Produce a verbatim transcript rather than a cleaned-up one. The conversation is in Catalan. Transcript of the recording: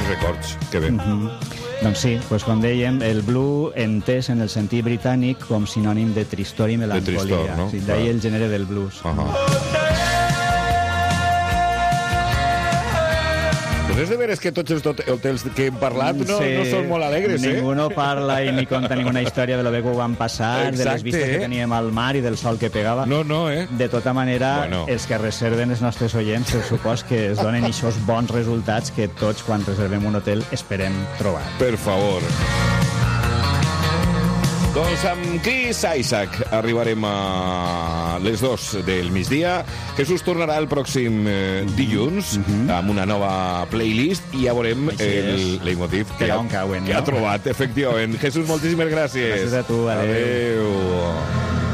records, que bé. Mm-hmm. Doncs sí, doncs com dèiem, el blue entès en el sentit britànic com sinònim de tristor i melancolia. De tristor, no? Sí, d'ahir el gènere del blues. Uh -huh. Pues és de veres que tots els hotels que hem parlat no, sí, no són molt alegres, eh? Ningú no parla i ni conta ninguna història de lo bé que ho van passar, exacte, de les vistes eh? que teníem al mar i del sol que pegava. No, no, eh? De tota manera, bueno, els que reserven els nostres oients, per supòs que es donen aquests bons resultats que tots, quan reservem un hotel, esperem trobar. Per favor. Doncs amb Chris Isaak arribarem a les dos del migdia. Jesús tornarà el pròxim eh, dilluns mm-hmm. amb una nova playlist i ja veurem el leitmotiv que, que, ha, cauen, que no? ha trobat, efectivament. Jesús, moltíssimes gràcies. Gràcies a tu, adéu. Adéu.